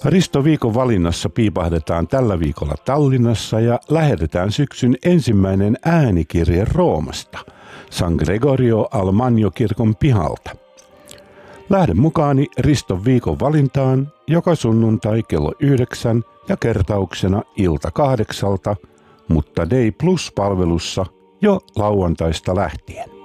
Risto viikon valinnassa piipahdetaan tällä viikolla Tallinnassa ja lähetetään syksyn ensimmäinen äänikirje Roomasta, San Gregorio al Magno kirkon pihalta. Lähden mukaani Riston viikon valintaan joka sunnuntai kello 9 ja kertauksena ilta 8, mutta Day Plus-palvelussa jo lauantaista lähtien.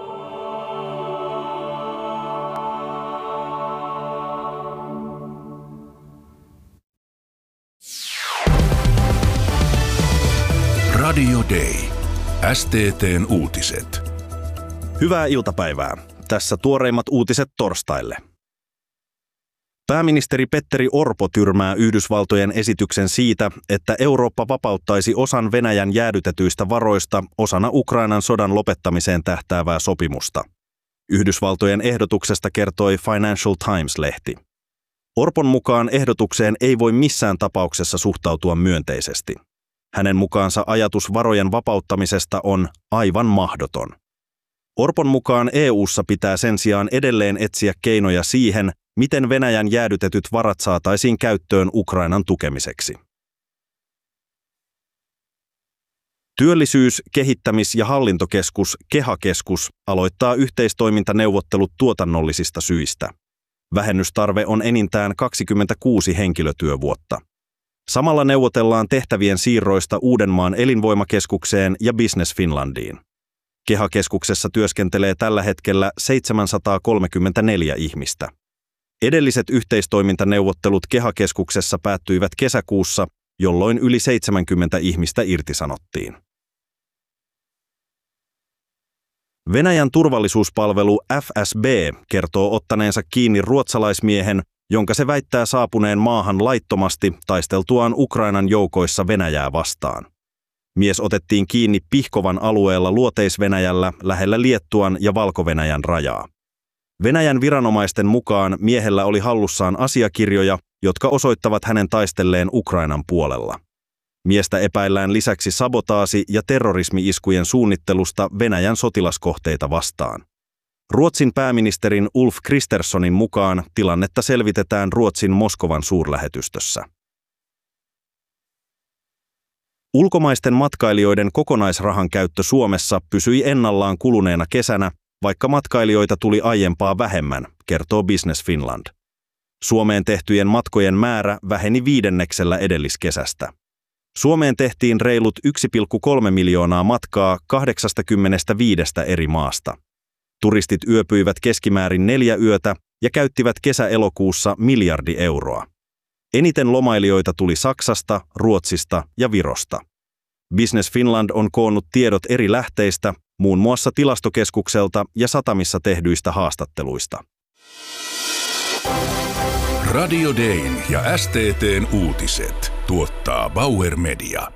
Radio Day. STT:n uutiset. Hyvää iltapäivää. Tässä tuoreimmat uutiset torstaille. Pääministeri Petteri Orpo tyrmää Yhdysvaltojen esityksen siitä, että Eurooppa vapauttaisi osan Venäjän jäädytetyistä varoista osana Ukrainan sodan lopettamiseen tähtäävää sopimusta. Yhdysvaltojen ehdotuksesta kertoi Financial Times-lehti. Orpon mukaan ehdotukseen ei voi missään tapauksessa suhtautua myönteisesti. Hänen mukaansa ajatus varojen vapauttamisesta on aivan mahdoton. Orpon mukaan EU:ssa pitää sen sijaan edelleen etsiä keinoja siihen, miten Venäjän jäädytetyt varat saataisiin käyttöön Ukrainan tukemiseksi. Työllisyys-, kehittämis- ja hallintokeskus KEHA-keskus aloittaa yhteistoimintaneuvottelut tuotannollisista syistä. Vähennystarve on enintään 26 henkilötyövuotta. Samalla neuvotellaan tehtävien siirroista Uudenmaan elinvoimakeskukseen ja Business Finlandiin. KEHA-keskuksessa työskentelee tällä hetkellä 734 ihmistä. Edelliset yhteistoimintaneuvottelut KEHA-keskuksessa päättyivät kesäkuussa, jolloin yli 70 ihmistä irtisanottiin. Venäjän turvallisuuspalvelu FSB kertoo ottaneensa kiinni ruotsalaismiehen, jonka se väittää saapuneen maahan laittomasti taisteltuaan Ukrainan joukoissa Venäjää vastaan. Mies otettiin kiinni Pihkovan alueella Luoteis-Venäjällä lähellä Liettuan ja Valko-Venäjän rajaa. Venäjän viranomaisten mukaan miehellä oli hallussaan asiakirjoja, jotka osoittavat hänen taistelleen Ukrainan puolella. Miestä epäillään lisäksi sabotaasi- ja terrorismi-iskujen suunnittelusta Venäjän sotilaskohteita vastaan. Ruotsin pääministerin Ulf Kristerssonin mukaan tilannetta selvitetään Ruotsin Moskovan suurlähetystössä. Ulkomaisten matkailijoiden kokonaisrahan käyttö Suomessa pysyi ennallaan kuluneena kesänä, vaikka matkailijoita tuli aiempaa vähemmän, kertoo Business Finland. Suomeen tehtyjen matkojen määrä väheni 5% edelliskesästä. Suomeen tehtiin reilut 1,3 miljoonaa matkaa 85 eri maasta. Turistit yöpyivät keskimäärin 4 yötä ja käyttivät kesä-elokuussa miljardi euroa. Eniten lomailijoita tuli Saksasta, Ruotsista ja Virosta. Business Finland on koonnut tiedot eri lähteistä, muun muassa Tilastokeskukselta ja satamissa tehdyistä haastatteluista. Radio Dayn ja STT:n uutiset tuottaa Bauer Media.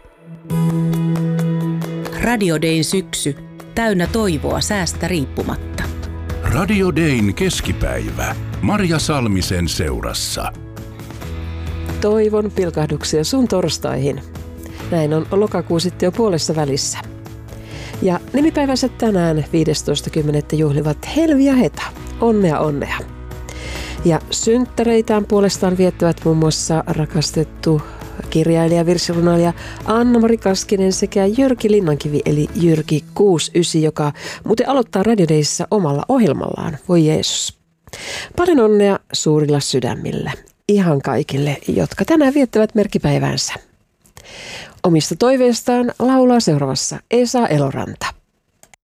Radio Dayn syksy. Täynnä toivoa säästä riippumatta. Radio Dayn keskipäivä. Marja Salmisen seurassa. Toivon pilkahduksia sun torstaihin. Näin on lokakuu sitten jo puolessa välissä. Ja nimipäivänsä tänään 15.10. juhlivat Helvi ja Heta. Onnea, onnea. Ja synttäreitään puolestaan viettävät muun muassa rakastettu kirjailija, virsirunoilija Anna-Mari Kaskinen sekä Jyrki Linnankivi eli Jyrki 69, joka muuten aloittaa Radio Dayssa omalla ohjelmallaan. Voi Jeesus. Paljon onnea suurilla sydämillä. Ihan kaikille, jotka tänään viettävät merkkipäiväänsä. Omista toiveistaan laulaa seuraavassa Esa Eloranta.